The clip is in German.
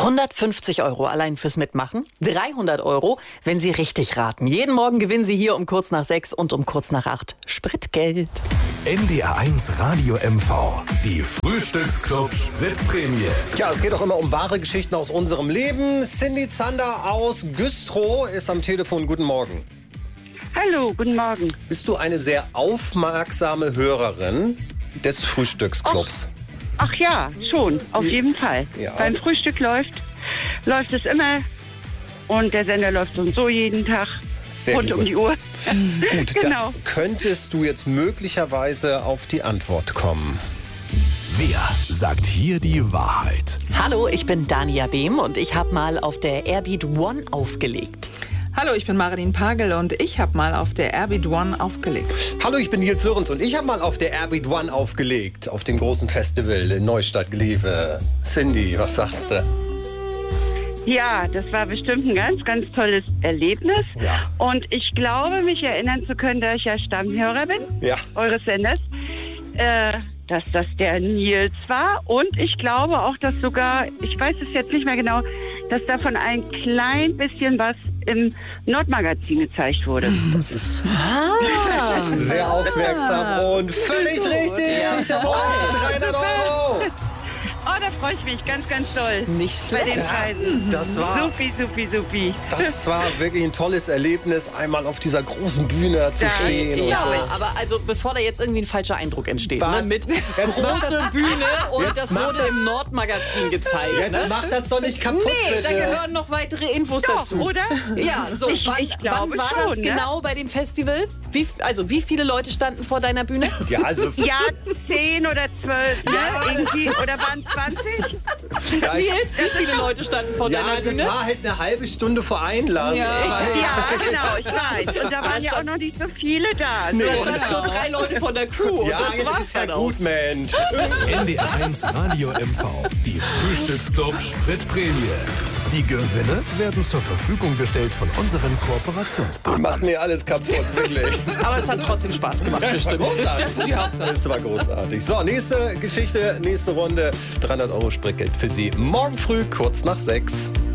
150 € allein fürs Mitmachen, 300 €, wenn Sie richtig raten. Jeden Morgen gewinnen Sie hier um kurz nach 6 und um kurz nach 8 Spritgeld. NDR1 Radio MV, die Frühstücksclub Spritprämie. Ja, es geht auch immer um wahre Geschichten aus unserem Leben. Cindy Zander aus Güstrow ist am Telefon. Guten Morgen. Hallo, guten Morgen. Bist du eine sehr aufmerksame Hörerin des Frühstücksclubs? Ach ja, schon, auf jeden Fall. Ja. Beim Frühstück läuft es immer und der Sender läuft so und so jeden Tag. Sehr rund gut. um die Uhr. Gut, Genau. da könntest du jetzt möglicherweise auf die Antwort kommen. Wer sagt hier die Wahrheit? Hallo, ich bin Dania Behm und ich habe mal auf der Airbeat One aufgelegt. Hallo, ich bin Marilyn Pagel und ich habe mal auf der Airbeat One aufgelegt. Hallo, ich bin Nils Sörens und ich habe mal auf der Airbeat One aufgelegt, auf dem großen Festival in Neustadt-Glewe. Cindy, was sagst du? Ja, das war bestimmt ein ganz, ganz tolles Erlebnis. Ja. Und ich glaube, mich erinnern zu können, da ich ja Stammhörer bin, Ja. eures Senders, dass das der Nils war. Und ich glaube auch, dass sogar, ich weiß es jetzt nicht mehr genau, dass davon ein klein bisschen was im Nordmagazin gezeigt wurde. Das ist sehr aufmerksam und völlig richtig. Jawohl, 300 €. Oh, da freue ich mich ganz, ganz doll. Nicht Bei schlecht. den Preisen. Das war, Supi. das war wirklich ein tolles Erlebnis, einmal auf dieser großen Bühne zu Ja, stehen. Und Ja, so. aber also bevor da jetzt irgendwie ein falscher Eindruck entsteht, Was? ne? Mit Jetzt macht große Bühne und Jetzt das macht wurde das- im Nordmagazin gezeigt. Jetzt Ne? macht das doch nicht kaputt, Nee, da bitte. gehören noch weitere Infos Doch, dazu. oder? Ja, so, Ich wann glaube war das schon, ne? genau bei dem Festival? Wie viele Leute standen vor deiner Bühne? Ja, also, Ja, 10 oder 12, ne? Irgendwie, oder waren es 20? ja, ich, Nils, wie viele Leute standen vor ja, deiner das Bühne? war halt eine halbe Stunde vor Einlass. Ja. Ja, genau, ich weiß. Und da waren ja auch noch nicht so viele da. Nee. Da So, standen nur 3 Leute von der Crew. Und Ja, das jetzt war's ist ja dann auch. gut, Mensch. NDR1 Radio MV, die Frühstücksclub Spritprämie. Die Gewinne werden zur Verfügung gestellt von unseren Kooperationspartnern. Macht mir alles kaputt, wirklich. Aber es hat trotzdem Spaß gemacht, bestimmt. Großartig. Das ist die Hauptsache. Das war großartig. So, nächste Geschichte, nächste Runde. 300 € Spritgeld für Sie. Morgen früh, kurz nach 6.